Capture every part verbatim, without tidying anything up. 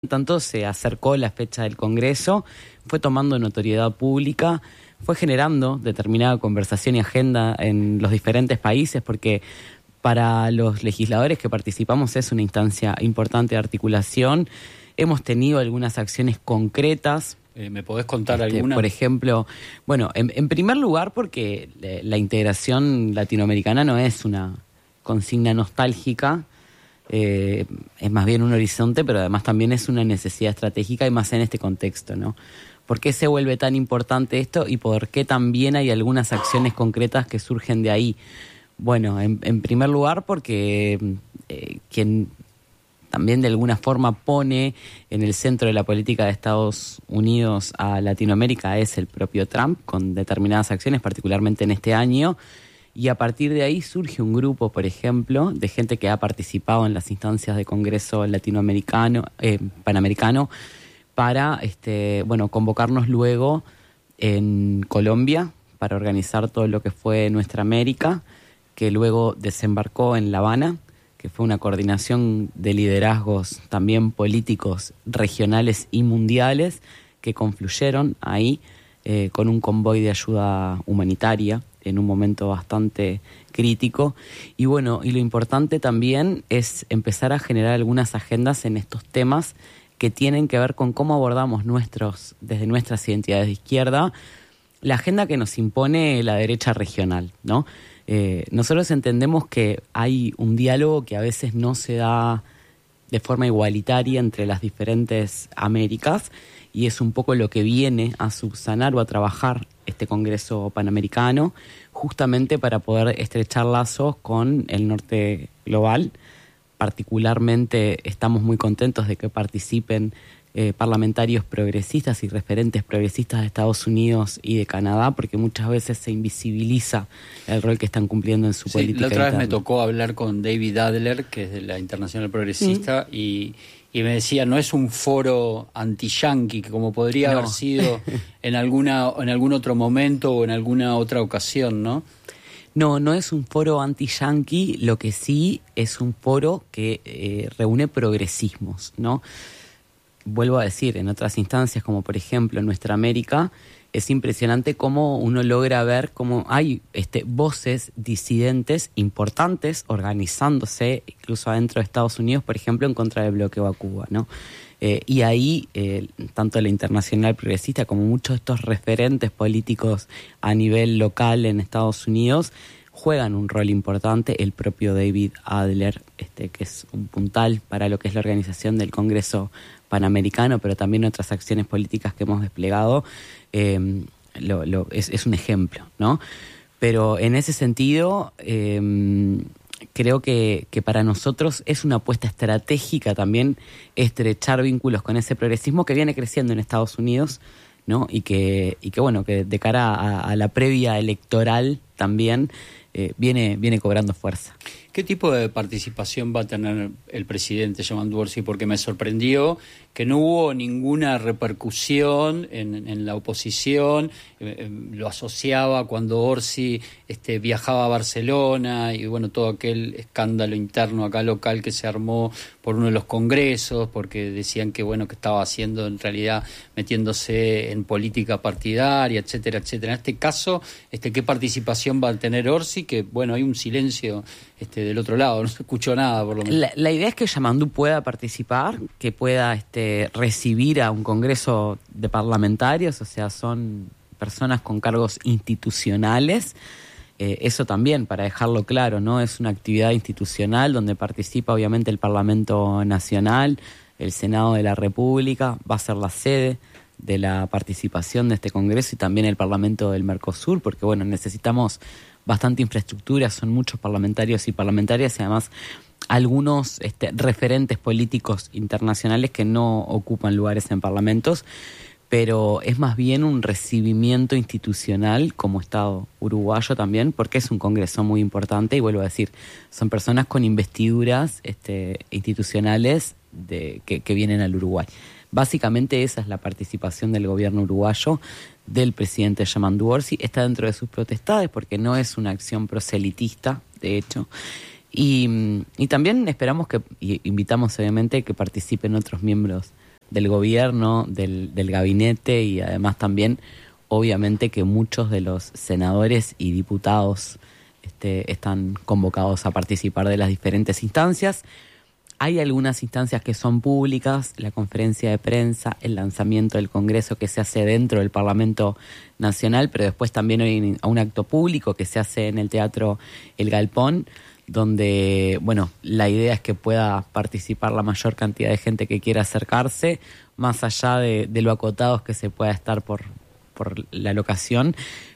Tanto se acercó la fecha del Congreso, fue tomando notoriedad pública, fue generando determinada conversación y agenda en los diferentes países, porque para los legisladores que participamos es una instancia importante de articulación. Hemos tenido algunas acciones concretas. Eh, ¿Me podés contar este, alguna? Por ejemplo, bueno, en, en primer lugar porque la integración latinoamericana no es una consigna nostálgica, Eh, es más bien un horizonte, pero además también es una necesidad estratégica y más en este contexto, ¿no? ¿Por qué se vuelve tan importante esto y por qué también hay algunas acciones concretas que surgen de ahí? Bueno, en, en primer lugar porque eh, quien también de alguna forma pone en el centro de la política de Estados Unidos a Latinoamérica es el propio Trump, con determinadas acciones, particularmente en este año. Y a partir de ahí surge un grupo, por ejemplo, de gente que ha participado en las instancias de Congreso latinoamericano, eh, panamericano, para este, bueno, convocarnos luego en Colombia para organizar todo lo que fue Nuestra América, que luego desembarcó en La Habana, que fue una coordinación de liderazgos también políticos regionales y mundiales que confluyeron ahí eh, con un convoy de ayuda humanitaria en un momento bastante crítico. Y bueno, y lo importante también es empezar a generar algunas agendas en estos temas que tienen que ver con cómo abordamos nuestros, desde nuestras identidades de izquierda, la agenda que nos impone la derecha regional, ¿no? Eh, nosotros entendemos que hay un diálogo que a veces no se da de forma igualitaria entre las diferentes Américas, y es un poco lo que viene a subsanar o a trabajar este Congreso Panamericano, justamente para poder estrechar lazos con el norte global. Particularmente estamos muy contentos de que participen eh, parlamentarios progresistas y referentes progresistas de Estados Unidos y de Canadá, porque muchas veces se invisibiliza el rol que están cumpliendo en su sí, política la otra interna. vez me tocó hablar con David Adler, que es de la Internacional Progresista, mm. y... Y me decía, no es un foro anti-yanqui, como podría no. haber sido en alguna en algún otro momento o en alguna otra ocasión, ¿no? No, no es un foro anti-yanqui, lo que sí es un foro que eh, reúne progresismos, ¿no? Vuelvo a decir, en otras instancias, como por ejemplo en Nuestra América, es impresionante cómo uno logra ver cómo hay este, voces disidentes importantes organizándose, incluso adentro de Estados Unidos, por ejemplo, en contra del bloqueo a Cuba, ¿no? Eh, y ahí, eh, tanto la Internacional Progresista como muchos de estos referentes políticos a nivel local en Estados Unidos juegan un rol importante. El propio David Adler, este, que es un puntal para lo que es la organización del Congreso Panamericano, pero también otras acciones políticas que hemos desplegado, eh, lo, lo, es, es un ejemplo, ¿no? Pero en ese sentido, eh, creo que, que para nosotros es una apuesta estratégica también estrechar vínculos con ese progresismo que viene creciendo en Estados Unidos, ¿no? Y que, y que bueno, que de cara a, a la previa electoral también eh, viene, viene cobrando fuerza. ¿Qué tipo de participación va a tener el presidente Yamandu Orsi? Porque me sorprendió que no hubo ninguna repercusión en, en la oposición. Eh, eh, lo asociaba cuando Orsi este, viajaba a Barcelona y bueno, todo aquel escándalo interno acá local que se armó por uno de los congresos, porque decían que bueno que estaba haciendo en realidad metiéndose en política partidaria, etcétera, etcétera. En este caso, este, ¿qué participación va a tener Orsi? Que bueno, hay un silencio este, del otro lado, no se escuchó nada por lo menos. La, la idea es que Yamandu pueda participar, que pueda este, recibir a un congreso de parlamentarios, o sea, son personas con cargos institucionales. Eh, eso también, para dejarlo claro, ¿no? Es una actividad institucional donde participa obviamente el Parlamento Nacional, el Senado de la República, va a ser la sede de la participación de este congreso, y también el Parlamento del Mercosur, porque bueno, necesitamos bastante infraestructura, son muchos parlamentarios y parlamentarias, y además algunos este, referentes políticos internacionales que no ocupan lugares en parlamentos, pero es más bien un recibimiento institucional como Estado uruguayo también, porque es un congreso muy importante, y vuelvo a decir, son personas con investiduras este, institucionales de, que, que vienen al Uruguay. Básicamente esa es la participación del gobierno uruguayo, del presidente Yamandu Orsi. Está dentro de sus potestades porque no es una acción proselitista, de hecho. Y, y también esperamos que, y invitamos obviamente que participen otros miembros del gobierno, del, del gabinete y además también, obviamente, que muchos de los senadores y diputados este, están convocados a participar de las diferentes instancias. Hay algunas instancias que son públicas, la conferencia de prensa, el lanzamiento del Congreso que se hace dentro del Parlamento Nacional, pero después también hay un acto público que se hace en el Teatro El Galpón, donde, bueno, la idea es que pueda participar la mayor cantidad de gente que quiera acercarse, más allá de, de lo acotados que se pueda estar por, por la locación,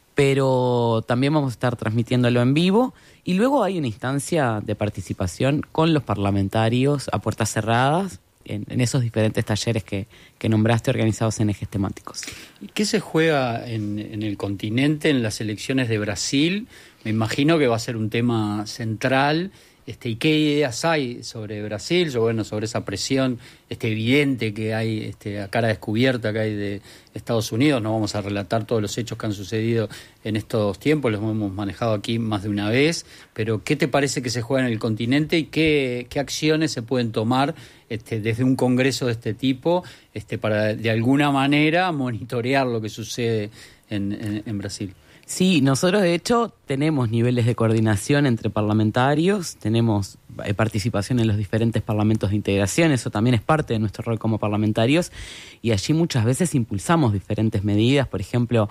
pero también vamos a estar transmitiéndolo en vivo. Y luego hay una instancia de participación con los parlamentarios a puertas cerradas en, en esos diferentes talleres que, que nombraste organizados en ejes temáticos. ¿Qué se juega en, en el continente, en las elecciones de Brasil? Me imagino que va a ser un tema central. Este, ¿y qué ideas hay sobre Brasil? Yo, bueno, sobre esa presión este, evidente que hay, este, a cara descubierta que hay de Estados Unidos. No vamos a relatar todos los hechos que han sucedido en estos tiempos, los hemos manejado aquí más de una vez, pero ¿qué te parece que se juega en el continente y qué, qué acciones se pueden tomar este, desde un congreso de este tipo este, para de alguna manera monitorear lo que sucede en, en, en Brasil? Sí, nosotros de hecho tenemos niveles de coordinación entre parlamentarios, tenemos eh, participación en los diferentes parlamentos de integración, eso también es parte de nuestro rol como parlamentarios, y allí muchas veces impulsamos diferentes medidas, por ejemplo,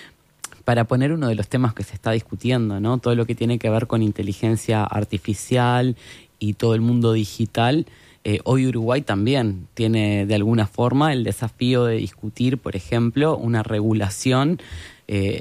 para poner uno de los temas que se está discutiendo, ¿no? Todo lo que tiene que ver con inteligencia artificial y todo el mundo digital. Eh, hoy Uruguay también tiene de alguna forma el desafío de discutir, por ejemplo, una regulación eh,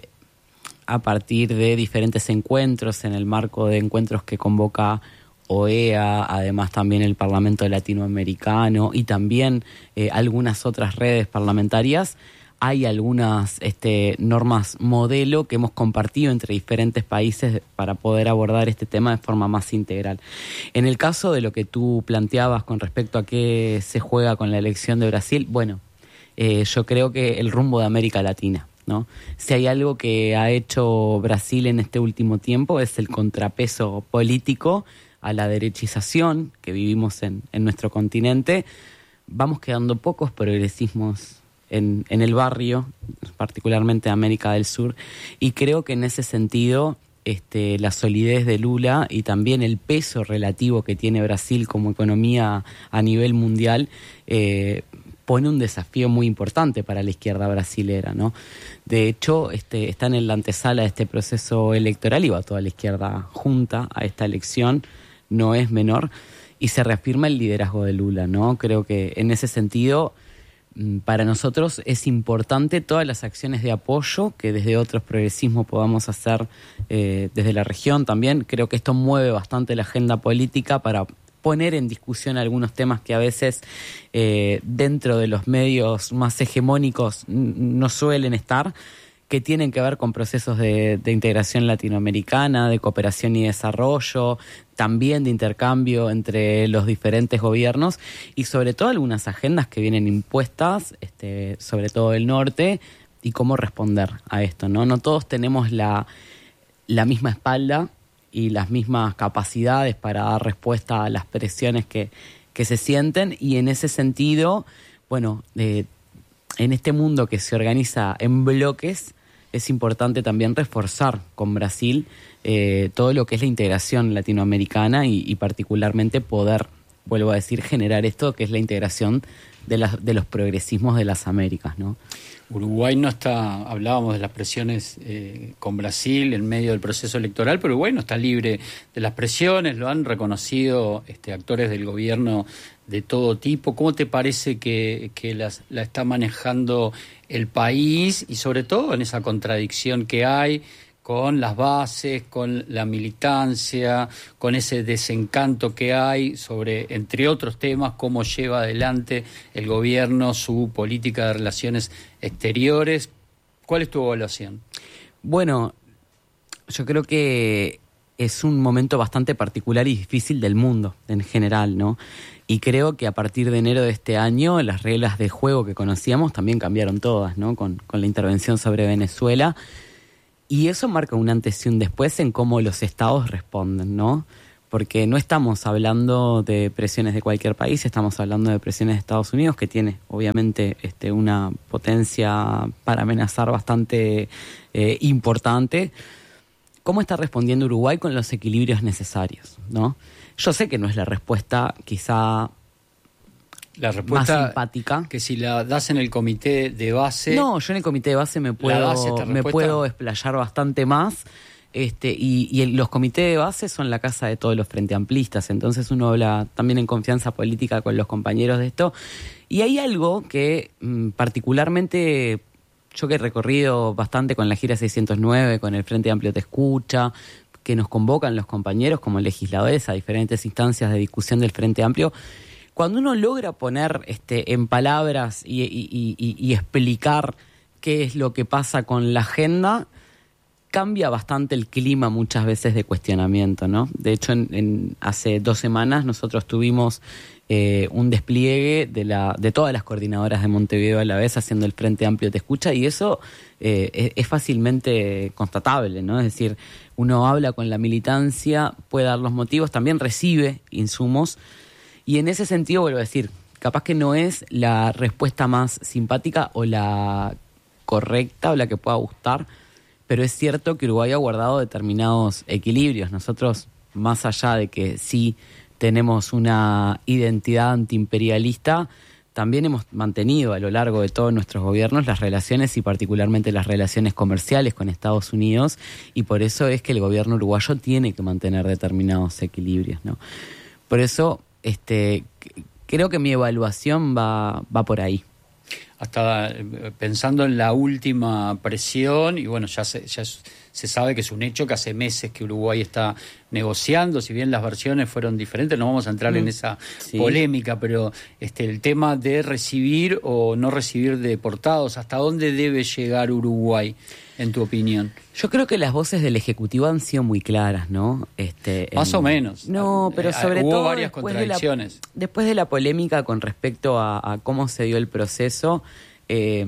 a partir de diferentes encuentros, en el marco de encuentros que convoca O E A, además también el Parlamento Latinoamericano y también eh, algunas otras redes parlamentarias. Hay algunas este, normas modelo que hemos compartido entre diferentes países para poder abordar este tema de forma más integral. En el caso de lo que tú planteabas con respecto a qué se juega con la elección de Brasil, bueno, eh, yo creo que el rumbo de América Latina, ¿no? Si hay algo que ha hecho Brasil en este último tiempo es el contrapeso político a la derechización que vivimos en, en nuestro continente. Vamos quedando pocos progresismos en, en el barrio, particularmente América del Sur, y creo que en ese sentido este, la solidez de Lula y también el peso relativo que tiene Brasil como economía a nivel mundial eh, pone un desafío muy importante para la izquierda brasilera, ¿no? De hecho, este, están en la antesala de este proceso electoral y va toda la izquierda junta a esta elección, no es menor, y se reafirma el liderazgo de Lula, ¿no? Creo que en ese sentido, para nosotros es importante todas las acciones de apoyo que desde otros progresismos podamos hacer eh, desde la región también. Creo que esto mueve bastante la agenda política para poner en discusión algunos temas que a veces eh, dentro de los medios más hegemónicos no suelen estar, que tienen que ver con procesos de, de integración latinoamericana, de cooperación y desarrollo, también de intercambio entre los diferentes gobiernos y sobre todo algunas agendas que vienen impuestas, este, sobre todo del norte, y cómo responder a esto, ¿no? No todos tenemos la, la misma espalda y las mismas capacidades para dar respuesta a las presiones que, que se sienten, y en ese sentido, bueno, eh, en este mundo que se organiza en bloques, es importante también reforzar con Brasil eh, todo lo que es la integración latinoamericana y, y particularmente poder, vuelvo a decir, generar esto que es la integración de, las, de los progresismos de las Américas, ¿no? Uruguay no está, hablábamos de las presiones eh, con Brasil en medio del proceso electoral, pero Uruguay no está libre de las presiones, lo han reconocido este, actores del gobierno de todo tipo. ¿Cómo te parece que, que las, la está manejando el país y sobre todo en esa contradicción que hay con las bases, con la militancia, con ese desencanto que hay sobre, entre otros temas, cómo lleva adelante el gobierno su política de relaciones exteriores? ¿Cuál es tu evaluación? Bueno, yo creo que es un momento bastante particular y difícil del mundo en general, ¿no? Y creo que a partir de enero de este año las reglas de juego que conocíamos también cambiaron todas, ¿no? Con, con la intervención sobre Venezuela. Y eso marca un antes y un después en cómo los estados responden, ¿no? porque no estamos hablando de presiones de cualquier país, estamos hablando de presiones de Estados Unidos, que tiene obviamente este, una potencia para amenazar bastante eh, importante. ¿Cómo está respondiendo Uruguay con los equilibrios necesarios, ¿no? Yo sé que no es la respuesta quizá la respuesta más simpática. Que si la das en el comité de base... No, yo en el comité de base me puedo, me puedo explayar bastante más. Este, y, y el, los comités de base son la casa de todos los frente amplistas, entonces uno habla también en confianza política con los compañeros de esto. Y hay algo que mmm, particularmente... Yo que he recorrido bastante con la gira seiscientos nueve, con el Frente Amplio Te Escucha, que nos convocan los compañeros como legisladores a diferentes instancias de discusión del Frente Amplio, cuando uno logra poner este, en palabras y, y, y, y explicar qué es lo que pasa con la agenda, cambia bastante el clima muchas veces de cuestionamiento, ¿no? De hecho, en, en, hace dos semanas nosotros tuvimos eh, un despliegue de, la, de todas las coordinadoras de Montevideo a la vez haciendo el Frente Amplio Te Escucha, y eso eh, es, es fácilmente constatable, ¿no? Es decir, uno habla con la militancia, puede dar los motivos, también recibe insumos, y en ese sentido, vuelvo a decir, capaz que no es la respuesta más simpática o la correcta o la que pueda gustar, pero es cierto que Uruguay ha guardado determinados equilibrios. Nosotros, más allá de que sí tenemos una identidad antiimperialista, también hemos mantenido a lo largo de todos nuestros gobiernos las relaciones y particularmente las relaciones comerciales con Estados Unidos, y por eso es que el gobierno uruguayo tiene que mantener determinados equilibrios, ¿no? Por eso este, creo que mi evaluación va, va por ahí. Hasta pensando en la última presión, y bueno, ya se, ya se sabe que es un hecho que hace meses que Uruguay está negociando, si bien las versiones fueron diferentes, no vamos a entrar mm, en esa sí. polémica, pero este el tema de recibir o no recibir deportados, ¿hasta dónde debe llegar Uruguay, en tu opinión? Yo creo que las voces del Ejecutivo han sido muy claras, ¿no? Este, Más en... o menos. No, pero sobre Hubo todo varias después contradicciones. De la, después de la polémica con respecto a, a cómo se dio el proceso, eh,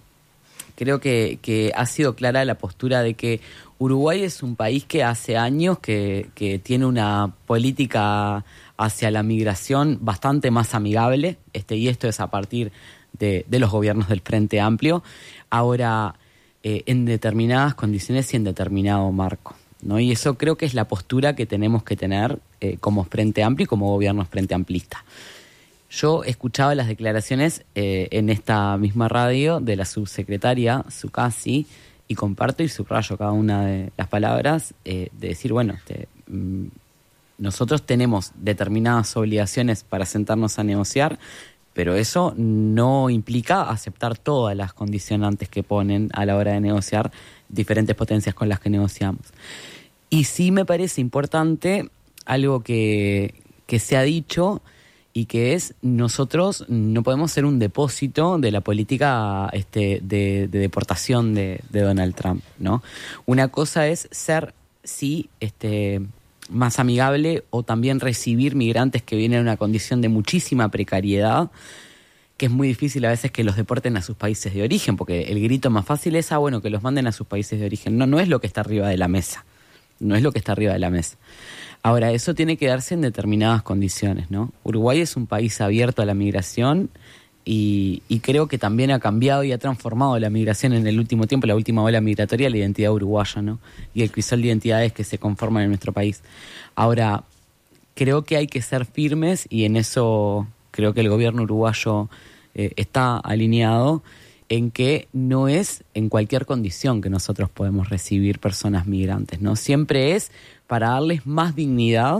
creo que, que ha sido clara la postura de que Uruguay es un país que hace años que, que tiene una política hacia la migración bastante más amigable, este, y esto es a partir de, de los gobiernos del Frente Amplio. Ahora... Eh, en determinadas condiciones y en determinado marco, ¿no? Y eso creo que es la postura que tenemos que tener eh, como Frente Amplio y como gobierno Frente Amplista. Yo escuchaba las declaraciones eh, en esta misma radio de la subsecretaria Zucasi y comparto y subrayo cada una de las palabras eh, de decir, bueno, este, mm, nosotros tenemos determinadas obligaciones para sentarnos a negociar, pero eso no implica aceptar todas las condicionantes que ponen a la hora de negociar diferentes potencias con las que negociamos. Y sí me parece importante algo que, que se ha dicho y que es, nosotros no podemos ser un depósito de la política este, de, de deportación de, de Donald Trump, ¿no? Una cosa es ser, sí, este... más amigable o también recibir migrantes que vienen en una condición de muchísima precariedad, que es muy difícil a veces que los deporten a sus países de origen, porque el grito más fácil es, ah, bueno, que los manden a sus países de origen. No, no es lo que está arriba de la mesa. No es lo que está arriba de la mesa. Ahora, eso tiene que darse en determinadas condiciones, ¿no? Uruguay es un país abierto a la migración y, y creo que también ha cambiado y ha transformado la migración en el último tiempo, la última ola migratoria, la identidad uruguaya, ¿no? Y el crisol de identidades que se conforman en nuestro país. Ahora, creo que hay que ser firmes y en eso creo que el gobierno uruguayo eh, está alineado en que no es en cualquier condición que nosotros podemos recibir personas migrantes, ¿no? Siempre es para darles más dignidad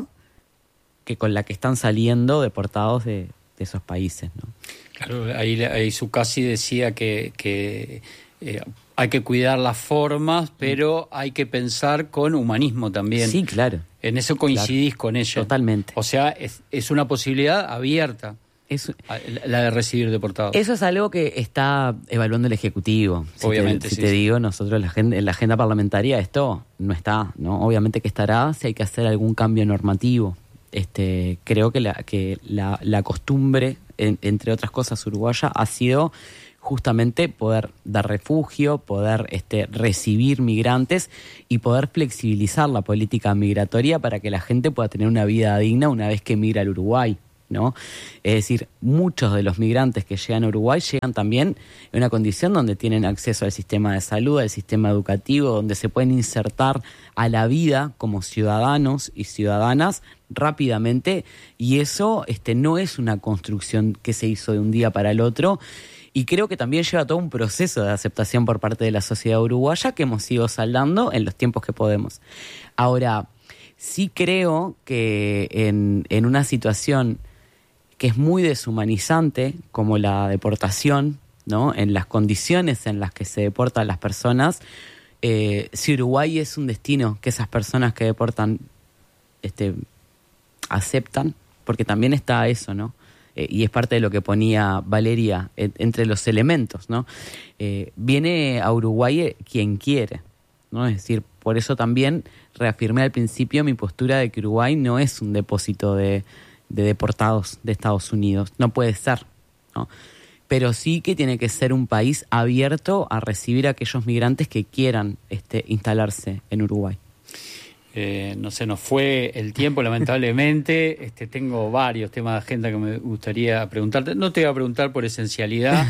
que con la que están saliendo deportados de, de esos países, ¿no? Claro, ahí, ahí Zucasi decía que, que eh, hay que cuidar las formas, pero hay que pensar con humanismo también. Sí, claro. En eso coincidís claro, con ella. Totalmente. O sea, es, es una posibilidad abierta. Eso, la de recibir deportados. Eso es algo que está evaluando el Ejecutivo. Si Obviamente, te, si sí, te sí. digo, nosotros en la, agenda, en la agenda parlamentaria esto no está, ¿no? Obviamente que estará si hay que hacer algún cambio normativo. Este, creo que la, que la, la costumbre, en, entre otras cosas uruguaya, ha sido justamente poder dar refugio, poder este, recibir migrantes y poder flexibilizar la política migratoria para que la gente pueda tener una vida digna una vez que migra al Uruguay, ¿no? Es decir, muchos de los migrantes que llegan a Uruguay llegan también en una condición donde tienen acceso al sistema de salud, al sistema educativo, donde se pueden insertar a la vida como ciudadanos y ciudadanas rápidamente, y eso este, no es una construcción que se hizo de un día para el otro, y creo que también lleva todo un proceso de aceptación por parte de la sociedad uruguaya que hemos ido saldando en los tiempos que podemos. Ahora, sí creo que en, en una situación que es muy deshumanizante, como la deportación, ¿no? En las condiciones en las que se deportan a las personas, eh, si Uruguay es un destino que esas personas que deportan este, aceptan, porque también está eso, ¿no? Eh, y es parte de lo que ponía Valeria en, entre los elementos, ¿no? Eh, viene a Uruguay quien quiere, ¿no? Es decir, por eso también reafirmé al principio mi postura de que Uruguay no es un depósito de, de deportados de Estados Unidos, no puede ser, ¿no? Pero sí que tiene que ser un país abierto a recibir a aquellos migrantes que quieran este, instalarse en Uruguay. Eh, no se nos fue el tiempo, lamentablemente. Este, tengo varios temas de agenda que me gustaría preguntarte. No te voy a preguntar por esencialidad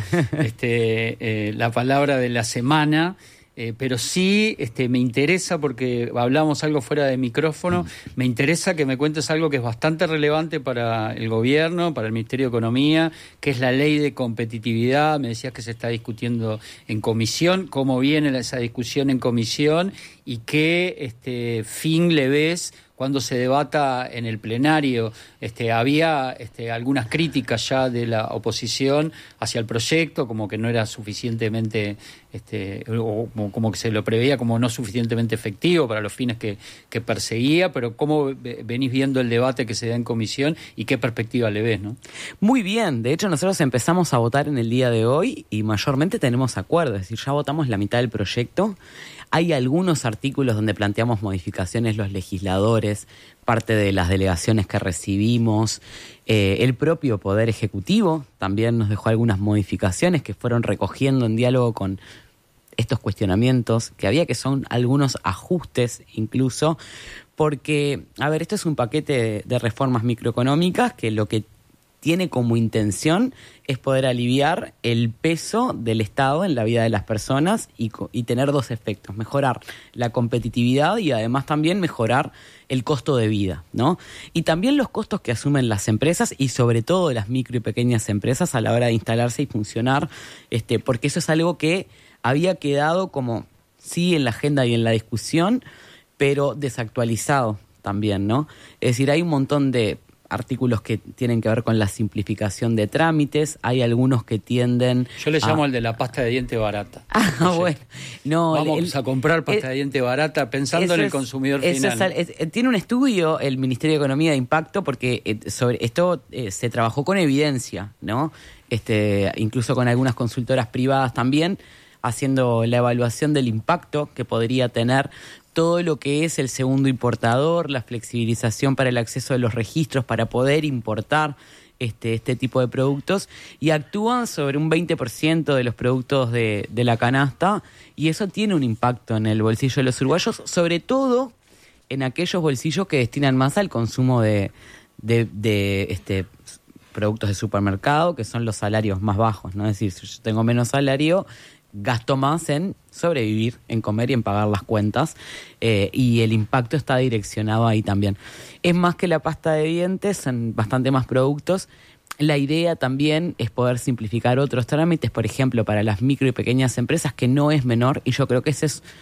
este, eh, la palabra de la semana, eh, pero sí este, me interesa, porque hablamos algo fuera de micrófono, me interesa que me cuentes algo que es bastante relevante para el gobierno, para el Ministerio de Economía, que es la ley de competitividad. Me decías que se está discutiendo en comisión. ¿Cómo viene esa discusión en comisión? ¿Y qué este, fin le ves cuando se debata en el plenario? Este, había este, algunas críticas ya de la oposición hacia el proyecto, como que no era suficientemente, este, o como, como que se lo preveía como no suficientemente efectivo para los fines que, que perseguía, pero ¿cómo venís viendo el debate que se da en comisión y qué perspectiva le ves, ¿no? Muy bien, de hecho nosotros empezamos a votar en el día de hoy y mayormente tenemos acuerdo, es decir, ya votamos la mitad del proyecto. Hay algunos artículos donde planteamos modificaciones los legisladores, parte de las delegaciones que recibimos, eh, el propio Poder Ejecutivo también nos dejó algunas modificaciones que fueron recogiendo en diálogo con estos cuestionamientos que había, que son algunos ajustes incluso, porque, a ver, esto es un paquete de, de reformas microeconómicas que lo que tiene como intención es poder aliviar el peso del Estado en la vida de las personas y, y tener dos efectos: mejorar la competitividad y además también mejorar el costo de vida, ¿no? Y también los costos que asumen las empresas y sobre todo las micro y pequeñas empresas a la hora de instalarse y funcionar, este, porque eso es algo que había quedado como, sí, en la agenda y en la discusión, pero desactualizado también, ¿no? Es decir, hay un montón de artículos que tienen que ver con la simplificación de trámites, hay algunos que tienden... Yo le llamo a... el de la pasta de diente barata. Ah, no, bueno. No, Vamos el, a comprar pasta el, de diente barata pensando en el es, consumidor final. Es, es, tiene un estudio el Ministerio de Economía de Impacto, porque eh, sobre esto eh, se trabajó con evidencia, ¿no? Este, incluso con algunas consultoras privadas también, haciendo la evaluación del impacto que podría tener todo lo que es el segundo importador, la flexibilización para el acceso a los registros para poder importar este, este tipo de productos, y actúan sobre un veinte por ciento de los productos de, de la canasta, y eso tiene un impacto en el bolsillo de los uruguayos, sobre todo en aquellos bolsillos que destinan más al consumo de, de, de este, productos de supermercado, que son los salarios más bajos, ¿no? Es decir, si yo tengo menos salario, gasto más en sobrevivir, en comer y en pagar las cuentas, eh, y el impacto está direccionado ahí también. Es más que la pasta de dientes, son bastante más productos. La idea también es poder simplificar otros trámites, por ejemplo, para las micro y pequeñas empresas, que no es menor, y yo creo que esa es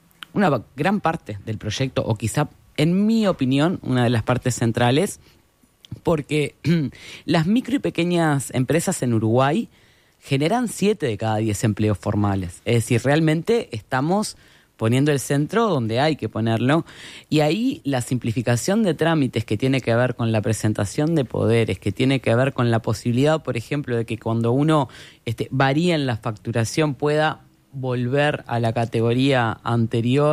una gran parte del proyecto, o quizá, en mi opinión, una de las partes centrales, porque las micro y pequeñas empresas en Uruguay generan siete de cada diez empleos formales. Es decir, realmente estamos poniendo el centro donde hay que ponerlo, y ahí la simplificación de trámites que tiene que ver con la presentación de poderes, que tiene que ver con la posibilidad, por ejemplo, de que cuando uno este, varía en la facturación pueda volver a la categoría anterior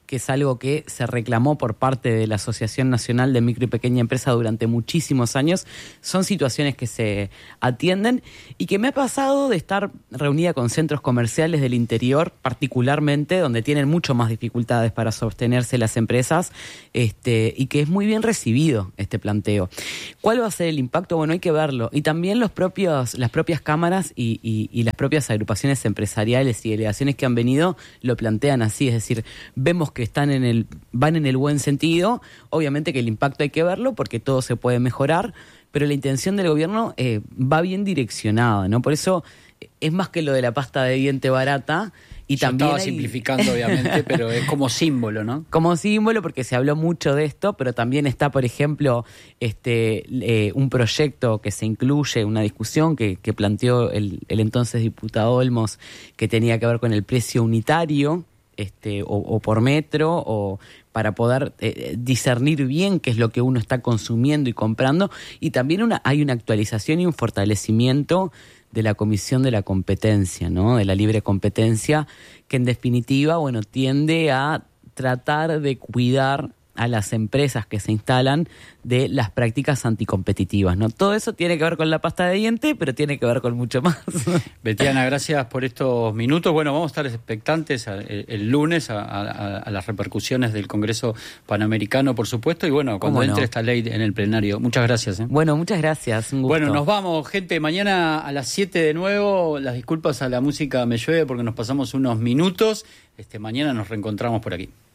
que es algo que se reclamó por parte de la Asociación Nacional de Micro y Pequeña Empresa durante muchísimos años. Son situaciones que se atienden y que me ha pasado de estar reunida con centros comerciales del interior, particularmente, donde tienen mucho más dificultades para sostenerse las empresas, este, y que es muy bien recibido este planteo. ¿Cuál va a ser el impacto? Bueno, hay que verlo. Y también los propios, las propias cámaras y, y, y las propias agrupaciones empresariales y delegaciones que han venido lo plantean así, es decir, vemos que que están en el, van en el buen sentido. Obviamente que el impacto hay que verlo porque todo se puede mejorar, pero la intención del gobierno eh, va bien direccionada, ¿no? Por eso es más que lo de la pasta de diente barata. Y Yo también estaba hay... simplificando, obviamente, pero es como símbolo, ¿no? Como símbolo, porque se habló mucho de esto, pero también está, por ejemplo, este eh, un proyecto que se incluye, una discusión que, que planteó el, el entonces diputado Olmos, que tenía que ver con el precio unitario, Este, o, o por metro, o para poder eh, discernir bien qué es lo que uno está consumiendo y comprando. Y también una, hay una actualización y un fortalecimiento de la Comisión de la Competencia, ¿no? De la libre competencia, que en definitiva, bueno, tiende a tratar de cuidar a las empresas que se instalan de las prácticas anticompetitivas, ¿no? Todo eso tiene que ver con la pasta de diente, pero tiene que ver con mucho más. Betiana, gracias por estos minutos. Bueno, vamos a estar expectantes a, el, el lunes a, a, a las repercusiones del Congreso Panamericano, por supuesto, y bueno, cuando entre no? esta ley en el plenario. Muchas gracias. ¿eh? Bueno, muchas gracias. Un gusto. Bueno, nos vamos, gente. Mañana a las siete de nuevo. Las disculpas a la música me llueve porque nos pasamos unos minutos. Este, mañana nos reencontramos por aquí.